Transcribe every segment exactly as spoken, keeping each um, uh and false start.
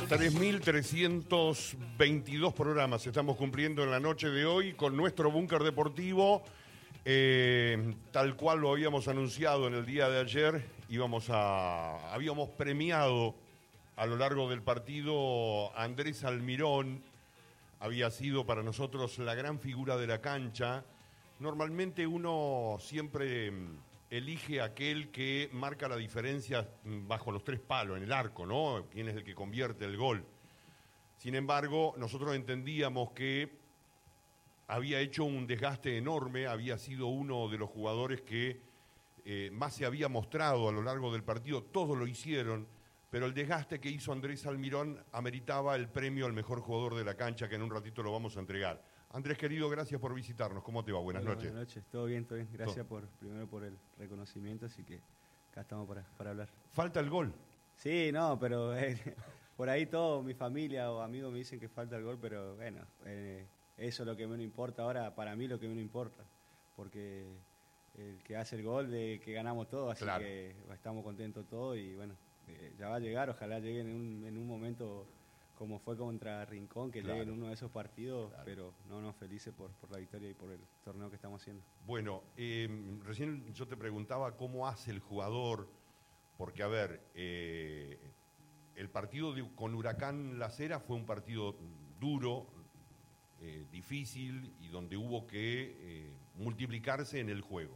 tres mil trescientos veintidós programas estamos cumpliendo en la noche de hoy con nuestro búnker deportivo. Eh, tal cual lo habíamos anunciado en el día de ayer, íbamos a, habíamos premiado a lo largo del partido a Andrés Almirón. Había sido para nosotros la gran figura de la cancha. Normalmente uno siempre elige aquel que marca la diferencia bajo los tres palos, en el arco, ¿no? Quién es el que convierte el gol. Sin embargo, nosotros entendíamos que había hecho un desgaste enorme, había sido uno de los jugadores que eh, más se había mostrado a lo largo del partido, todos lo hicieron, pero el desgaste que hizo Andrés Almirón ameritaba el premio al mejor jugador de la cancha, que en un ratito lo vamos a entregar. Andrés, querido, gracias por visitarnos. ¿Cómo te va? Buenas Hola, noches. Buenas noches, todo bien, todo bien. Gracias por primero por el reconocimiento, así que acá estamos para, para hablar. ¿Falta el gol? Sí, no, pero eh, por ahí todo, mi familia o amigos me dicen que falta el gol, pero bueno, eh, eso es lo que menos importa ahora, para mí lo que menos importa, porque el que hace el gol, de que ganamos todo, así claro. que estamos contentos todos y bueno, eh, ya va a llegar, ojalá llegue en un, en un momento como fue contra Rincón, que claro. llegue en uno de esos partidos, claro. pero no, no, felices por, por la victoria y por el torneo que estamos haciendo. Bueno, eh, recién yo te preguntaba cómo hace el jugador, porque a ver, eh, el partido de, con Huracán Las Heras fue un partido duro, eh, difícil y donde hubo que eh, multiplicarse en el juego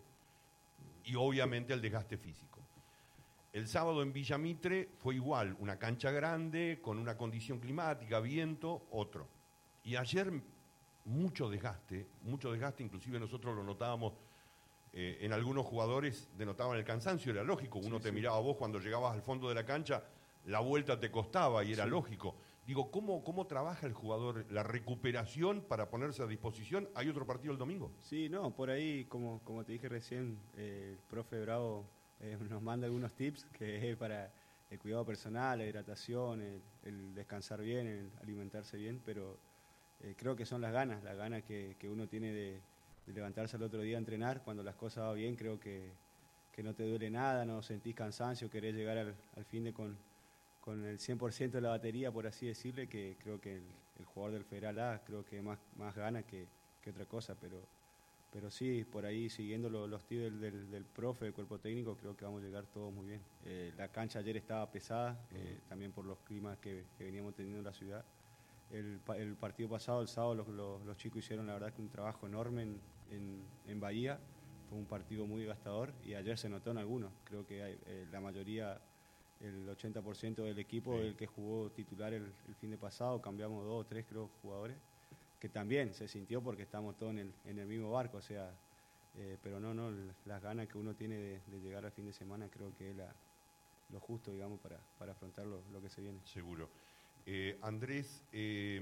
y obviamente el desgaste físico. El sábado en Villamitre fue igual, una cancha grande, con una condición climática, viento, otro. Y ayer mucho desgaste, mucho desgaste, inclusive nosotros lo notábamos eh, en algunos jugadores, denotaban el cansancio, era lógico, uno sí, te sí. miraba a vos cuando llegabas al fondo de la cancha, la vuelta te costaba y era sí. lógico. Digo, ¿cómo, ¿cómo trabaja el jugador la recuperación para ponerse a disposición? ¿Hay otro partido el domingo? Sí, no, por ahí, como, como te dije recién, eh, el profe Bravo Eh, nos manda algunos tips que es para el cuidado personal, la hidratación, el, el descansar bien, el alimentarse bien, pero eh, creo que son las ganas, las ganas que, que uno tiene de, de levantarse al otro día a entrenar. Cuando las cosas van bien, creo que, que no te duele nada, no sentís cansancio, querés llegar al, al fin de con, con el cien por ciento de la batería, por así decirle, que creo que el, el jugador del Federal A creo que más, más ganas que, que otra cosa, pero... Pero sí, por ahí siguiendo los, los tips del, del, del profe, del cuerpo técnico, creo que vamos a llegar todos muy bien. Eh, la cancha ayer estaba pesada, eh, también por los climas que, que veníamos teniendo en la ciudad. El, el partido pasado, el sábado, los, los, los chicos hicieron la verdad que un trabajo enorme en, en, en Bahía. Fue un partido muy gastador y ayer se notó en algunos. Creo que hay, eh, la mayoría, el ochenta por ciento del equipo, sí. el que jugó titular el, el fin de pasado, cambiamos dos o tres creo jugadores, que también se sintió porque estamos todos en el, en el mismo barco, o sea, eh, pero no, no, las ganas que uno tiene de, de llegar al fin de semana creo que es la, lo justo, digamos, para, para afrontar lo, lo que se viene. Seguro. Eh, Andrés, eh,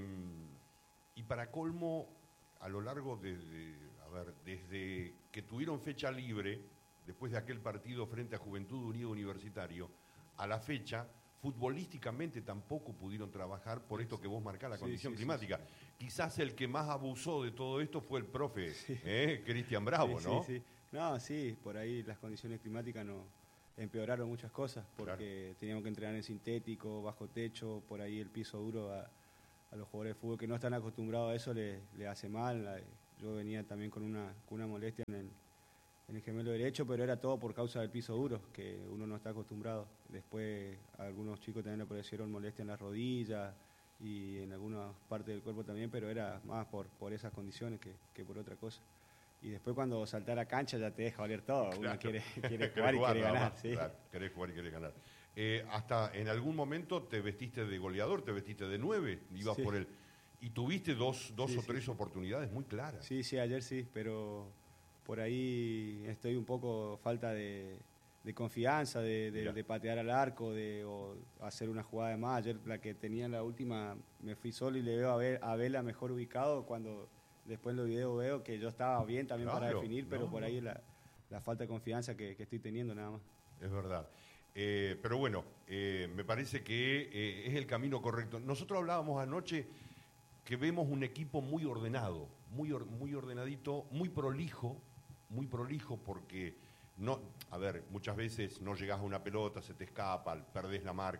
y para colmo, a lo largo de, de, a ver, desde que tuvieron fecha libre, después de aquel partido frente a Juventud Unido Universitario, a la fecha, futbolísticamente tampoco pudieron trabajar por esto que vos marcás, la sí, condición sí, climática. Sí, sí. Quizás el que más abusó de todo esto fue el profe, sí. ¿eh? Cristian Bravo, sí, ¿no? Sí, sí. No, sí, por ahí las condiciones climáticas no empeoraron muchas cosas, porque claro. teníamos que entrenar en sintético, bajo techo, por ahí el piso duro a, a los jugadores de fútbol que no están acostumbrados a eso le, le hace mal. Yo venía también con una, con una molestia en el, en el gemelo derecho, pero era todo por causa del piso duro, que uno no está acostumbrado. Después a algunos chicos también le aparecieron molestias en las rodillas y en algunas partes del cuerpo también, pero era más por, por esas condiciones que, que por otra cosa. Y después cuando saltar a cancha ya te deja valer todo, claro. uno quiere, quiere jugar y quiere ganar. Más, sí. Claro, querés jugar y querés ganar. Eh, hasta en algún momento te vestiste de goleador, te vestiste de nueve, ibas sí. por el... Y tuviste dos, dos sí, o tres sí. oportunidades muy claras. Sí, sí, ayer sí, pero... por ahí estoy un poco falta de, de confianza, de, de, de patear al arco, de o hacer una jugada de más. Ayer la que tenía en la última me fui solo y le veo a, ver, a Vela mejor ubicado cuando después en los videos veo que yo estaba bien también claro, para definir, pero no, por ahí no. la, la falta de confianza que, que estoy teniendo nada más. Es verdad. Eh, pero bueno, eh, me parece que eh, es el camino correcto. Nosotros hablábamos anoche que vemos un equipo muy ordenado, muy, or, muy ordenadito, muy prolijo, muy prolijo porque, no, a ver, muchas veces no llegás a una pelota, se te escapa, perdés la marca,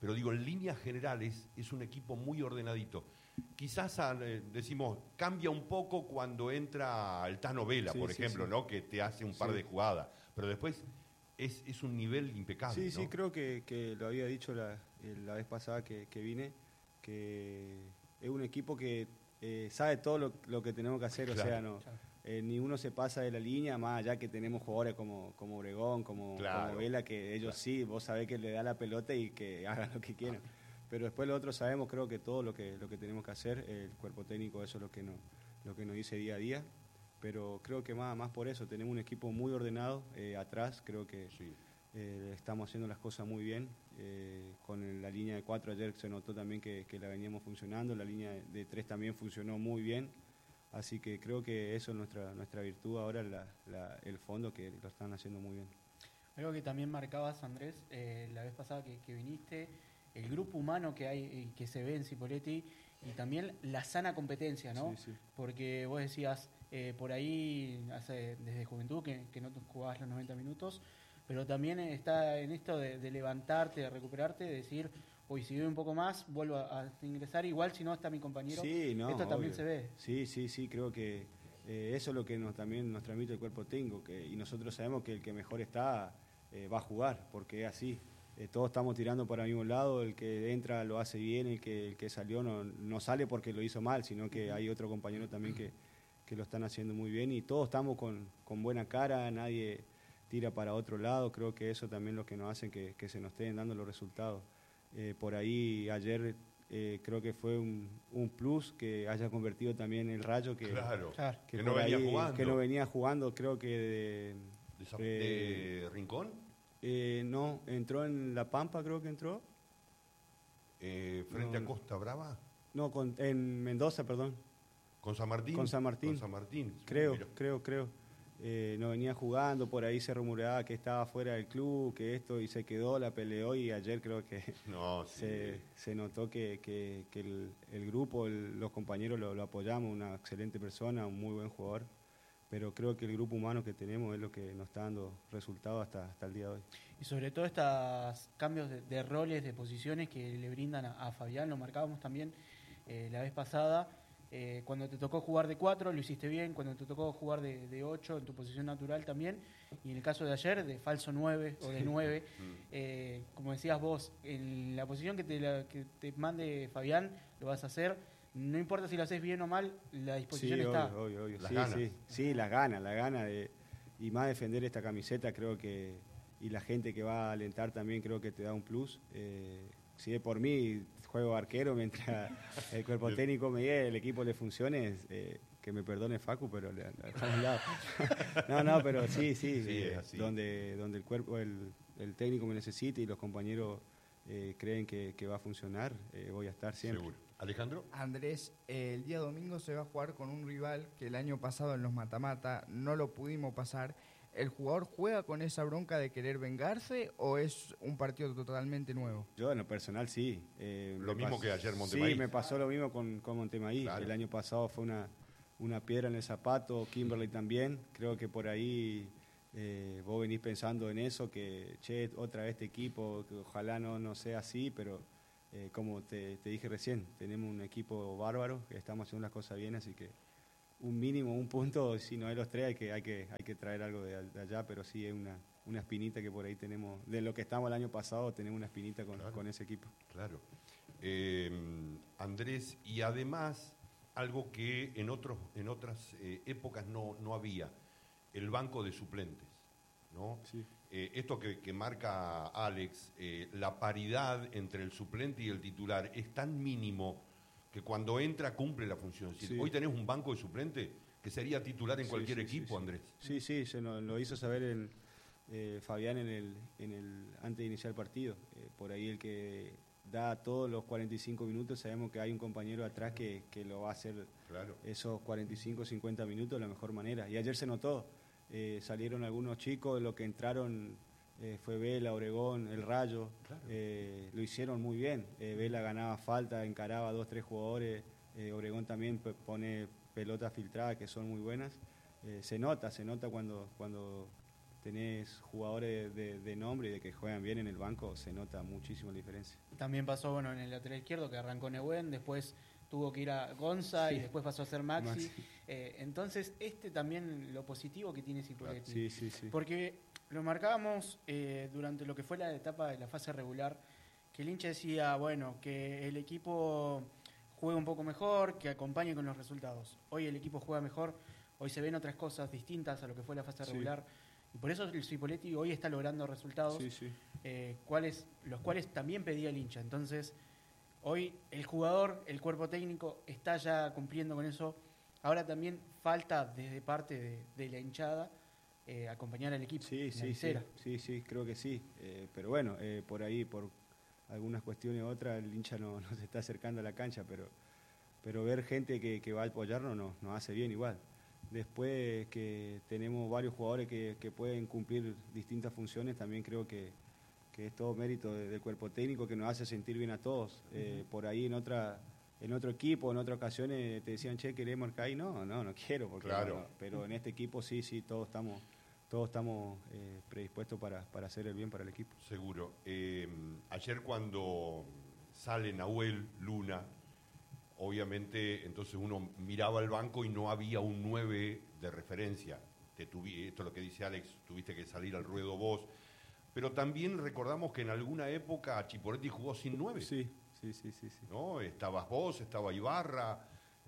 pero digo, en líneas generales es un equipo muy ordenadito. Quizás eh, decimos, cambia un poco cuando entra el Tano Vela, Sí, por sí, ejemplo, sí. ¿no? Que te hace un par Sí. de jugadas, pero después es, es un nivel impecable. Sí, ¿no? sí, creo que, que lo había dicho la, eh, la vez pasada que, que vine, que es un equipo que eh, sabe todo lo, lo que tenemos que hacer, Claro. o sea, no, eh, ni uno se pasa de la línea, más allá que tenemos jugadores como, como Obregón, como, Claro. como Vela, que ellos Claro. sí, vos sabés que le da la pelota y que hagan lo que quieran. Pero después los otros sabemos, creo que todo lo que, lo que tenemos que hacer, el cuerpo técnico, eso es lo que, no, lo que nos dice día a día. Pero creo que más, más por eso, tenemos un equipo muy ordenado eh, atrás, creo que Sí. eh, estamos haciendo las cosas muy bien. Eh, con el- la línea de cuatro ayer se notó también que, que la veníamos funcionando, la línea de, de tres también funcionó muy bien. Así que creo que eso es nuestra, nuestra virtud ahora, la, la, el fondo, que lo están haciendo muy bien. Algo que también marcabas, Andrés, eh, la vez pasada que, que viniste, el grupo humano que hay y que se ve en Cipolletti y también la sana competencia, ¿no? Sí, sí. Porque vos decías, eh, por ahí, hace, desde juventud, que, que no te jugabas los noventa minutos, pero también está en esto de, de levantarte, de recuperarte, de decir, hoy si doy un poco más, vuelvo a, a ingresar, igual si no está mi compañero. Sí, no, esto también obvio. se ve. Sí, sí, sí, creo que eh, eso es lo que nos, también nos transmite el cuerpo técnico, que, y nosotros sabemos que el que mejor está eh, va a jugar, porque es así. Eh, todos estamos tirando para el mismo lado, el que entra lo hace bien, el que, el que salió no, no sale porque lo hizo mal, sino que hay otro compañero también que, que lo están haciendo muy bien y todos estamos con, con buena cara, nadie tira para otro lado, creo que eso también es lo que nos hace que, que se nos estén dando los resultados. Eh, por ahí ayer eh, creo que fue un, un plus que haya convertido también el Rayo, que, Claro, Claro. que, que no por venía ahí- jugando. que no venía jugando, creo que de, ¿De, Zap- eh, de Rincón? eh, no, entró en La Pampa, creo que entró. Eh, frente No, a Costa Brava. No, con, en Mendoza, perdón. ¿Con San Martín? Con San Martín. Con San Martín. Creo, Mira. creo, creo. Eh, no venía jugando, por ahí se rumoreaba que estaba fuera del club, que esto, y se quedó, la peleó, y ayer creo que No, sí. se, se notó que, que- que el, el grupo, el- los compañeros lo, lo apoyamos, una excelente persona, un muy buen jugador, pero creo que el grupo humano que tenemos es lo que nos está dando resultados hasta, hasta el día de hoy. Y sobre todo estos cambios de, de roles, de posiciones que le brindan a, a Fabián, lo marcábamos también eh, la vez pasada. Eh, cuando te tocó jugar de cuatro lo hiciste bien, cuando te tocó jugar de, de ocho en tu posición natural también, y en el caso de ayer de falso nueve o de nueve, eh, como decías vos, en la posición que te, la- que te mande Fabián lo vas a hacer, no importa si lo haces bien o mal, la disposición Sí, está. obvio, obvio, obvio. Las Sí, ganas. sí, sí, las ganas, las ganas de, y más defender esta camiseta creo que, y la gente que va a alentar también creo que te da un plus. Eh, si es por mí, juego arquero mientras el cuerpo técnico me llegue, el equipo le funcione, eh, que me perdone Facu, pero le, le dejamos a un lado. No, no, pero sí, sí, Sí, eh, es así. donde, donde el cuerpo, el, el técnico me necesite y los compañeros eh, creen que, que va a funcionar, eh, voy a estar siempre. Seguro. Alejandro. Andrés, eh, el día domingo se va a jugar con un rival que el año pasado en los mata-mata no lo pudimos pasar. ¿El jugador juega con esa bronca de querer vengarse o es un partido totalmente nuevo? Yo en lo personal sí. eh, Lo me mismo pas- que ayer Montemaíz. Sí, me pasó lo mismo con, con Montemaíz. Claro. El año pasado fue una, una piedra en el zapato, Kimberly también. Creo que por ahí eh, vos venís pensando en eso, que che, otra vez este equipo, que ojalá no, no sea así, pero eh, como te, te dije recién, tenemos un equipo bárbaro, que estamos haciendo las cosas bien, así que un mínimo, un punto, si no hay los tres, hay que, hay que, hay que traer algo de, de allá, pero sí es una, una espinita que por ahí tenemos, de lo que estamos el año pasado, tenemos una espinita con, Claro. con ese equipo. Claro. Eh, Andrés, y además, algo que en, otros, en otras eh, épocas no, no había, el banco de suplentes, ¿no? Sí. Eh, esto que, que marca Alex, eh, la paridad entre el suplente y el titular es tan mínimo que cuando entra cumple la función. Es decir, Sí. hoy tenés un banco de suplente que sería titular en Sí, cualquier sí, sí, equipo, sí. Andrés. Sí, sí, se nos lo hizo saber el, eh, Fabián en el, en el, antes de iniciar el partido. Eh, por ahí el que da todos los cuarenta y cinco minutos, sabemos que hay un compañero atrás que, que lo va a hacer Claro. esos cuarenta y cinco, cincuenta minutos de la mejor manera. Y ayer se notó, eh, salieron algunos chicos, lo que entraron eh, fue Vela, Obregón, El Rayo, Claro. eh, lo hicieron muy bien. Eh, Vela ganaba falta, encaraba a dos, tres jugadores, eh, Obregón también p- pone pelotas filtradas que son muy buenas. Eh, se nota, se nota cuando, cuando tenés jugadores de, de nombre y de que juegan bien en el banco, se nota muchísimo la diferencia. También pasó, bueno, en el lateral izquierdo que arrancó Nehuen, después tuvo que ir a Gonza Sí. y después pasó a ser Maxi. Maxi. Eh, entonces, este también lo positivo que tiene Cipoletti. Sí, sí, sí. Porque lo marcábamos eh, durante lo que fue la etapa de la fase regular, que el hincha decía, bueno, que el equipo juegue un poco mejor, que acompañe con los resultados. Hoy el equipo juega mejor, hoy se ven otras cosas distintas a lo que fue la fase Sí. regular. Y por eso el Cipoletti hoy está logrando resultados, Sí, sí. eh, cuales, los cuales también pedía el hincha. Entonces, hoy el jugador, el cuerpo técnico está ya cumpliendo con eso. Ahora también falta desde parte de, de la hinchada eh, acompañar al equipo. Sí, en la sí, sí, visera. sí, sí, creo que sí. Eh, pero bueno, eh, por ahí, por algunas cuestiones u otras, el hincha no, no se está acercando a la cancha, pero, pero ver gente que, que va a apoyarnos nos, nos hace bien igual. Después que tenemos varios jugadores que, que pueden cumplir distintas funciones, también creo que, que es todo mérito de- del cuerpo técnico que nos hace sentir bien a todos. Eh, por ahí en otra en otro equipo, en otras ocasiones te decían, che, ¿querés marcar ahí? No, no, no quiero, porque Claro. no, pero en este equipo sí, sí, todos estamos todos estamos eh, predispuestos para, para hacer el bien para el equipo. Seguro. Eh, ayer cuando sale Nahuel Luna, obviamente entonces uno miraba el banco y no había un nueve de referencia. Te tuvi- esto es lo que dice Alex, tuviste que salir al ruedo vos. Pero también recordamos que en alguna época Chipoletti jugó sin nueve. Sí, sí, sí, sí. sí. ¿No? Estabas vos, estaba Ibarra,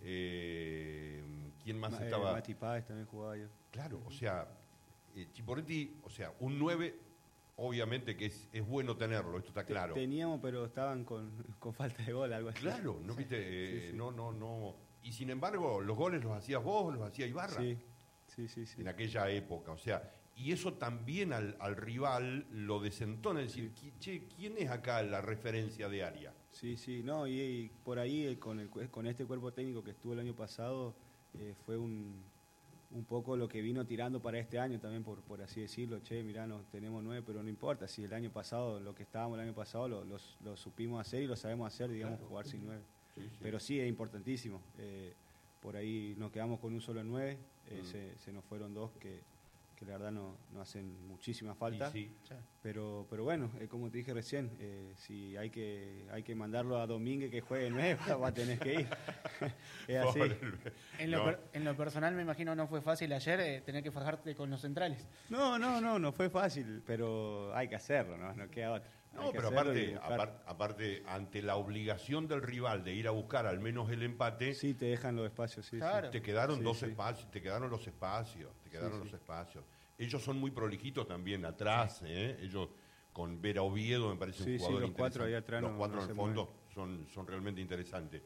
eh, ¿quién más Ma- eh, estaba? Mati Páez también jugaba yo. Claro, o sea, eh, Chipoletti, o sea, un nueve, obviamente que es, es bueno tenerlo, esto está claro. Teníamos, pero estaban con, con falta de gol, algo así. Claro, no viste, eh, Sí, sí. no, no, no. Y sin embargo, los goles los hacías vos, los hacía Ibarra Sí, sí, sí. sí. en aquella época, o sea, y eso también al, al rival lo desentona, es decir, qui- che, ¿quién es acá la referencia de área? Sí, sí, no, y, y por ahí eh, con, el, cu- con este cuerpo técnico que estuvo el año pasado, eh, fue un, un poco lo que vino tirando para este año también, por, por así decirlo. Che, mirá, no, tenemos nueve, pero no importa, si el año pasado, lo que estábamos el año pasado, lo, los- lo supimos hacer y lo sabemos hacer, digamos, Claro. jugar sin nueve. Sí, sí. Pero sí, es importantísimo. Eh, por ahí nos quedamos con un solo nueve, eh, Mm. se, se nos fueron dos que, que la verdad no, no hacen muchísima falta. Y sí. Ya. Pero, pero bueno, eh, como te dije recién, eh, si hay que hay que mandarlo a Domínguez que juegue nueve, va a tener que ir. Es así. Pobre- En lo, No. per- en lo personal me imagino no fue fácil ayer eh, tener que fajarte con los centrales. No, no, no, no fue fácil, pero hay que hacerlo, no, no queda otra. Hay No, que pero hacerlo y aparte, buscar. aparte, aparte, ante la obligación del rival de ir a buscar al menos el empate, Sí, te dejan los espacios, sí. Claro. te quedaron Sí, dos sí. espacios, te quedaron los espacios, te quedaron Sí, los sí. espacios. Ellos son muy prolijitos también atrás, ¿eh? Ellos con Vera Oviedo me parece Sí, un sí, jugador los cuatro ahí interesante. atrás Los no- cuatro no en el se fondo son, son realmente interesantes.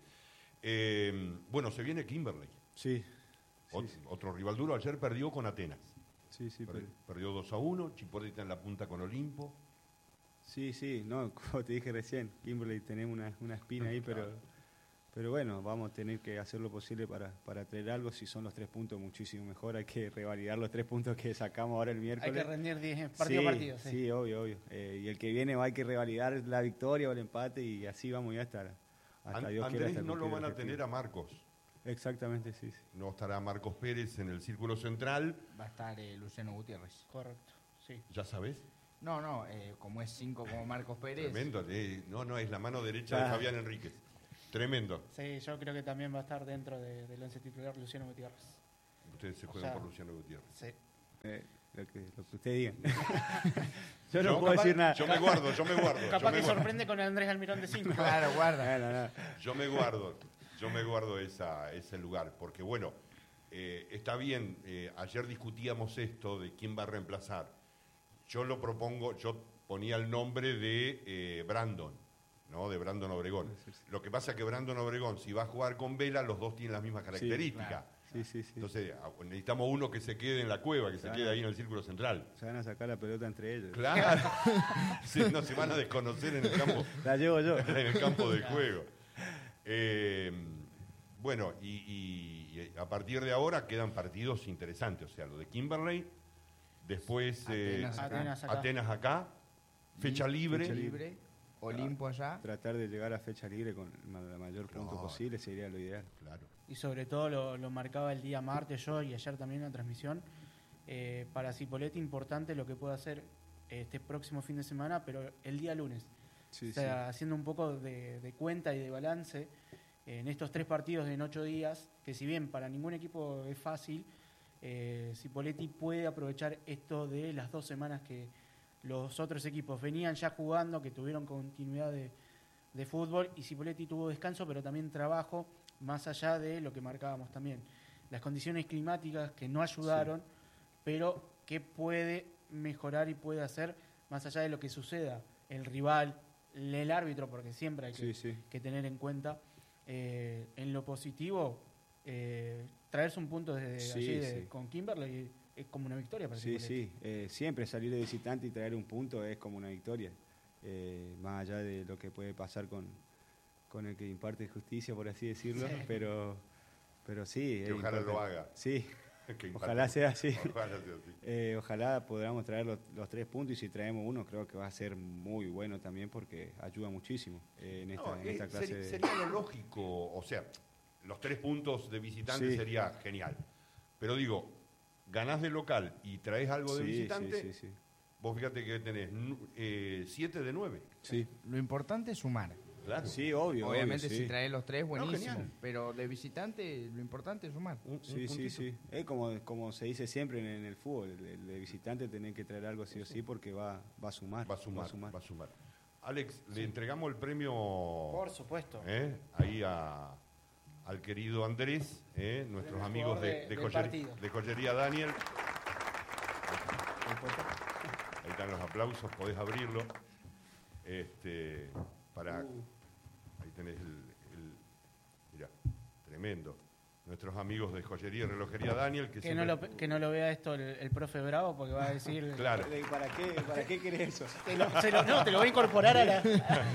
Eh, bueno, se viene Kimberley, Sí, sí, ot- sí, otro rival duro. Ayer perdió con Atenas. sí, sí, Per- pero- perdió dos a uno, Chipoletti está en la punta con Olimpo. sí, sí, no, como te dije recién, Kimberley tenemos una, una espina ahí, pero, pero bueno, vamos a tener que hacer lo posible para, para traer algo. Si son los tres puntos, muchísimo mejor. Hay que revalidar los tres puntos que sacamos ahora el Hay miércoles. que rendir diez partido sí, a partido. Sí. sí, obvio, obvio. Eh, y el que viene va a que revalidar la victoria o el empate y así vamos ya hasta, hasta An- Dios quiera. Andrés hasta no lo cumplir van el a objetivo. tener a Marcos. Exactamente, sí, sí. No estará Marcos Pérez en el círculo central. Va a estar eh, Luciano Gutiérrez. Correcto. Sí. ¿Ya sabes? No, no, eh, como es cinco como Marcos Pérez. Tremendo. eh, no, no, es la mano derecha de Ah. Fabián Enríquez. Tremendo. Sí, yo creo que también va a estar dentro de- del once titular Luciano Gutiérrez. Ustedes se O juegan sea, por Luciano Gutiérrez. Sí. Eh, lo, que, lo que usted diga. Yo no Yo puedo capaz- decir nada. Yo me guardo, yo me guardo. yo Capaz me que guardo. sorprende con el Andrés Almirón de cinco. Claro, guarda. No, no, no. Yo me guardo, yo me guardo esa, ese lugar, porque bueno, eh, está bien, eh, ayer discutíamos esto de quién va a reemplazar. Yo lo propongo, yo ponía el nombre de eh, Brandon, ¿no? De Brandon Obregón. Sí, sí. Lo que pasa es que Brandon Obregón, si va a jugar con Vela, los dos tienen las mismas características. claro. Sí, sí, sí. Entonces, ah, necesitamos uno que se quede en la cueva, que se Claro. quede ahí en el círculo central. Se van a sacar la pelota entre ellos. Claro. Sí, no se van a desconocer en el campo, La llevo yo. en el campo de juego. Eh, bueno, y, y- y a partir de ahora quedan partidos interesantes. O sea, lo de Kimberley, después eh, Atenas acá. Atenas acá. Atenas acá, fecha libre. fecha Libre, Olimpo allá. Tratar de llegar a fecha libre con el ma- la mayor punto Claro. posible sería lo ideal. Claro. Y sobre todo lo, lo marcaba el día martes yo y ayer también en la transmisión. Eh, para Cipolletti importante lo que puede hacer este próximo fin de semana, pero el día lunes. Sí, o sea, sí. haciendo un poco de, de cuenta y de balance eh, en estos tres partidos en ocho días, que si bien para ningún equipo es fácil, eh, Cipolletti puede aprovechar esto de las dos semanas que los otros equipos venían ya jugando, que tuvieron continuidad de, de fútbol, y Cipolletti tuvo descanso, pero también trabajo, más allá de lo que marcábamos también. Las condiciones climáticas que no ayudaron, sí. pero que puede mejorar y puede hacer, más allá de lo que suceda, el rival, el árbitro, porque siempre hay que, sí, sí. que tener en cuenta, eh, en lo positivo, eh, traerse un punto desde sí, allí de, sí. con Kimberley es como una victoria para Sí, Cipolletti. sí, eh, siempre salir de visitante y traer un punto es como una victoria, eh, más allá de lo que puede pasar con, con el que imparte justicia, por así decirlo, sí. pero, pero sí. Que ojalá lo haga. Sí. Ojalá sea así. Ojalá sea así. Eh, ojalá podamos traer los, los tres puntos, y si traemos uno creo que va a ser muy bueno también, porque ayuda muchísimo eh, en, esta, no, en esta eh, clase. Sería, de... sería lo lógico, o sea, los tres puntos de visitante sí. sería genial. Pero digo, ganás de local y traes algo de sí, visitante, sí, sí, sí. vos fíjate que tenés eh, siete de nueve. Sí. Lo importante es sumar. Claro. Sí, obvio. Obviamente obvio, si sí. traes los tres, buenísimo. No, pero de visitante lo importante es sumar. Un, sí, un sí, sí. Es como, como se dice siempre en, en el fútbol, el, el de visitante tiene que traer algo sí o sí, porque va, va a sumar. Va a sumar, va a sumar. va a sumar. Alex, sí. le entregamos el premio. Por supuesto. ¿eh? Ahí a, al querido Andrés, ¿eh? nuestros amigos de, de, de, joyería, de Joyería Daniel. Ahí están los aplausos, podés abrirlo. Este, para. Uh. Ahí tenés el, el. Mirá, tremendo. Nuestros amigos de Joyería y Relojería Daniel. Que, que, siempre... no, lo, que no lo vea esto el, el profe Bravo, porque va a decir. Claro. ¿Para qué, para qué querés eso? Te lo, se lo, no, te lo voy a incorporar a la,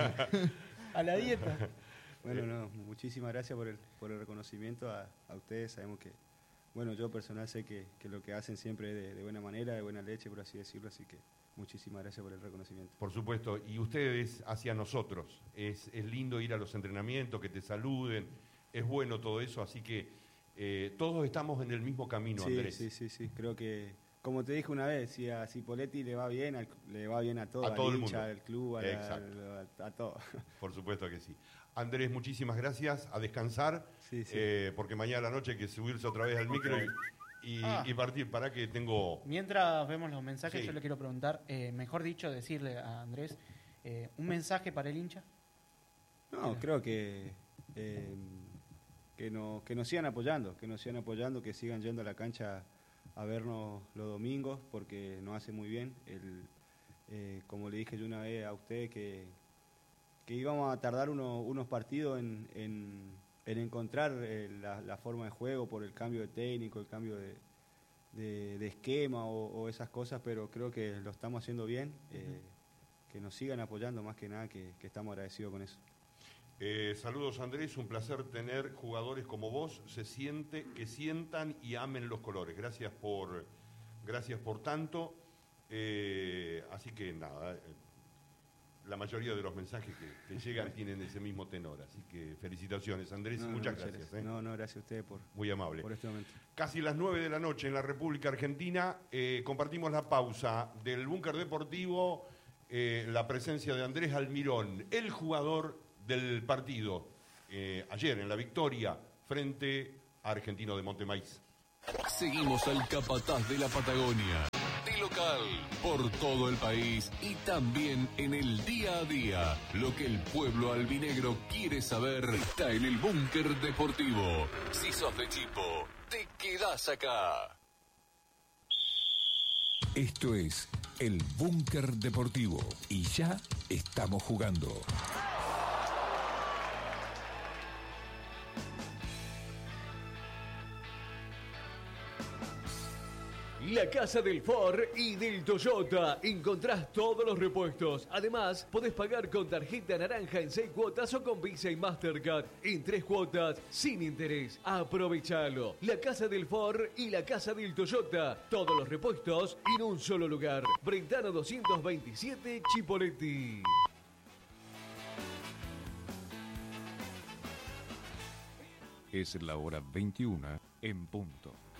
a la dieta. Bueno, no, muchísimas gracias por el, por el reconocimiento a, a ustedes. Sabemos que, bueno, yo personal sé que, que lo que hacen siempre es de, de buena manera, de buena leche, por así decirlo, así que muchísimas gracias por el reconocimiento. Por supuesto, y ustedes hacia nosotros. Es, es lindo ir a los entrenamientos, que te saluden, es bueno todo eso, así que eh, todos estamos en el mismo camino, sí, Andrés. Sí, sí, sí, creo que, como te dije una vez, si a Cipolletti le va bien, al, le va bien a todo, a todo al el hincha, mundo. al club, a, la, a, a todo. Por supuesto que sí. Andrés, muchísimas gracias, a descansar, sí, sí. Eh, porque mañana a la noche hay que subirse otra vez al micro y... Y, ah. y partir, para que tengo... Mientras vemos los mensajes, sí. yo le quiero preguntar, eh, mejor dicho, decirle a Andrés, eh, ¿un mensaje para el hincha? No, Era. creo que, eh, que, no, que nos sigan apoyando, que nos sigan apoyando, que sigan yendo a la cancha a vernos los domingos, porque nos hace muy bien. El, eh, como le dije yo una vez a usted, que, que íbamos a tardar uno, unos partidos en... en en encontrar eh, la, la forma de juego por el cambio de técnico, el cambio de, de, de esquema o, o esas cosas, pero creo que lo estamos haciendo bien, eh, uh-huh. que nos sigan apoyando más que nada, que, que estamos agradecidos con eso. Eh, saludos Andrés, un placer tener jugadores como vos, se siente, que sientan y amen los colores. Gracias por, gracias por tanto, eh, así que nada... Eh, la mayoría de los mensajes que, que llegan tienen ese mismo tenor, así que felicitaciones Andrés, no, muchas no, gracias. gracias. ¿eh? No, no, gracias a ustedes por, Muy amable. por este momento. Casi las nueve de la noche en la República Argentina, eh, compartimos la pausa del Búnker Deportivo, eh, la presencia de Andrés Almirón, el jugador del partido, eh, ayer en la victoria frente a Argentino de Montemaíz. Seguimos al capataz de la Patagonia. Local, por todo el país y también en el día a día. Lo que el pueblo albinegro quiere saber está en el Búnker Deportivo. Si sos de Chipo, te quedás acá. Esto es el Búnker Deportivo y ya estamos jugando. La casa del Ford y del Toyota. Encontrás todos los repuestos. Además, podés pagar con tarjeta naranja en seis cuotas o con Visa y Mastercard en tres cuotas sin interés. Aprovechalo. La casa del Ford y la casa del Toyota. Todos los repuestos en un solo lugar. Brentano doscientos veintisiete, Chipolletti. Es la hora veintiuna en punto.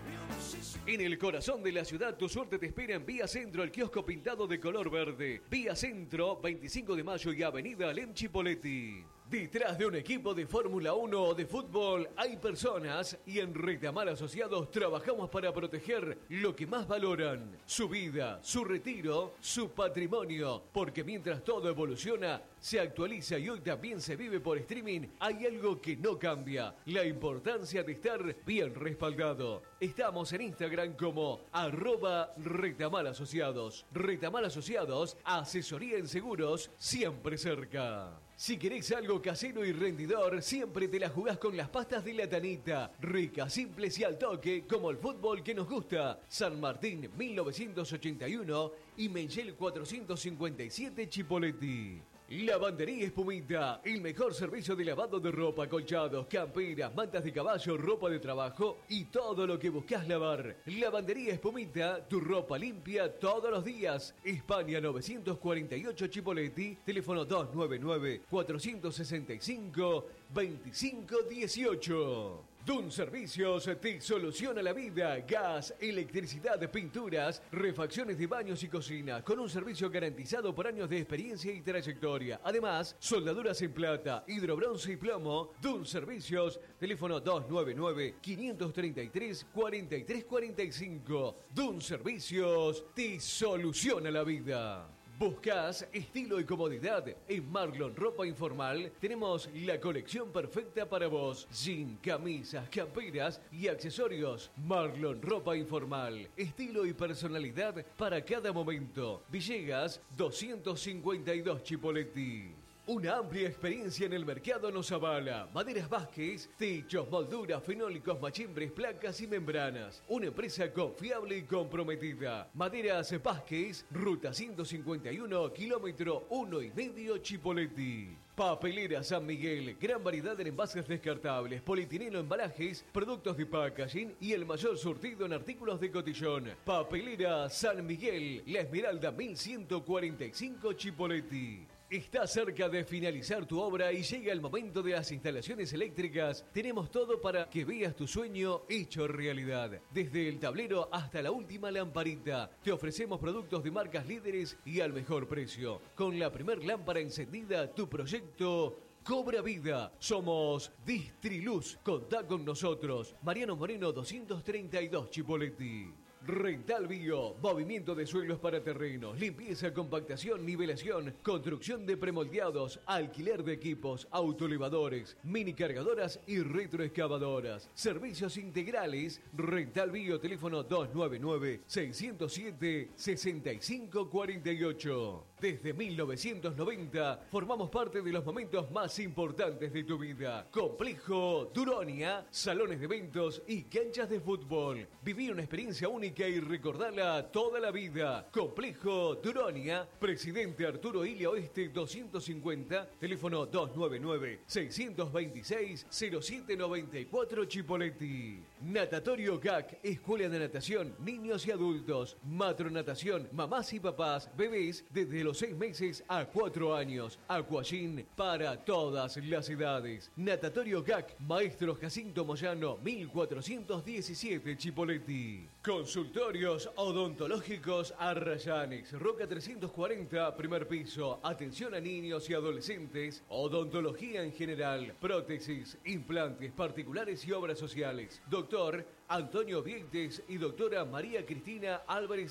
En el corazón de la ciudad, tu suerte te espera en Vía Centro, el kiosco pintado de color verde. Vía Centro, veinticinco de mayo y Avenida Alem Chipoleti. Detrás de un equipo de Fórmula uno o de fútbol hay personas y en Retamar Asociados trabajamos para proteger lo que más valoran, su vida, su retiro, su patrimonio, porque mientras todo evoluciona, se actualiza y hoy también se vive por streaming, hay algo que no cambia, la importancia de estar bien respaldado. Estamos en Instagram como arroba Retamar Asociados. Retamar Asociados, asesoría en seguros, siempre cerca. Si querés algo casero y rendidor, siempre te la jugás con las pastas de la Tanita. Ricas, simples y al toque, como el fútbol que nos gusta. San Martín mil novecientos ochenta y uno y Mengel cuatrocientos cincuenta y siete Chipoleti. Lavandería Espumita, el mejor servicio de lavado de ropa, colchados, camperas, mantas de caballo, ropa de trabajo y todo lo que buscas lavar. Lavandería Espumita, tu ropa limpia todos los días. España novecientos cuarenta y ocho Chipoleti, teléfono dos nueve nueve, cuatro seis cinco, dos cinco uno ocho. Dun Servicios te soluciona la vida. Gas, electricidad, pinturas, refacciones de baños y cocina, con un servicio garantizado por años de experiencia y trayectoria. Además, soldaduras en plata, hidrobronce y plomo. Dun Servicios, teléfono dos nueve nueve, cinco tres tres, cuatro tres cuatro cinco. Dun Servicios te soluciona la vida. ¿Buscas estilo y comodidad? En Marlon Ropa Informal tenemos la colección perfecta para vos. Jean, camisas, camperas y accesorios. Marlon Ropa Informal. Estilo y personalidad para cada momento. Villegas doscientos cincuenta y dos Chipoleti. Una amplia experiencia en el mercado nos avala. Maderas Vázquez, techos, molduras, fenólicos, machimbres, placas y membranas. Una empresa confiable y comprometida. Maderas Vázquez, ruta ciento cincuenta y uno, kilómetro uno y medio Chipoleti. Papelera San Miguel, gran variedad en envases descartables, polietileno, embalajes, productos de packaging y el mayor surtido en artículos de cotillón. Papelera San Miguel, La Esmeralda mil ciento cuarenta y cinco Chipoleti. Está cerca de finalizar tu obra y llega el momento de las instalaciones eléctricas. Tenemos todo para que veas tu sueño hecho realidad. Desde el tablero hasta la última lamparita. Te ofrecemos productos de marcas líderes y al mejor precio. Con la primer lámpara encendida, tu proyecto cobra vida. Somos Distriluz. Contá con nosotros. Mariano Moreno doscientos treinta y dos Chipoleti. Rental Bio, movimiento de suelos para terrenos, limpieza, compactación, nivelación, construcción de premoldeados, alquiler de equipos, autoelevadores, mini cargadoras y retroexcavadoras. Servicios integrales. Rental Bio, teléfono dos nueve nueve, seis cero siete, seis cinco cuatro ocho. Desde mil novecientos noventa formamos parte de los momentos más importantes de tu vida. Complejo Duronia, salones de eventos y canchas de fútbol. Viví una experiencia única y recordarla toda la vida. Complejo Duronia, Presidente Arturo Ilia Oeste doscientos cincuenta, teléfono dos nueve nueve, seis dos seis, cero siete nueve cuatro Chipoleti. Natatorio G A C, Escuela de Natación, niños y adultos. Matronatación, mamás y papás, bebés desde los seis meses a cuatro años. Aquagym para todas las edades. Natatorio G A C, Maestro Jacinto Moyano mil cuatrocientos diecisiete Chipoleti. Consultorios odontológicos Arrayanes, Roca trescientos cuarenta, primer piso. Atención a niños y adolescentes. Odontología en general, prótesis, implantes particulares y obras sociales. Doctor Antonio Vieites y doctora María Cristina Álvarez